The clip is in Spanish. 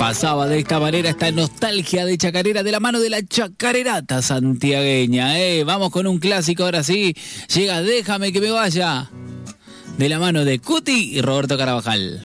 Pasaba de esta manera esta nostalgia de chacarera de la mano de la chacarerata santiagueña. Vamos con un clásico ahora sí. Llega Déjame que me vaya. De la mano de Cuti y Roberto Carabajal.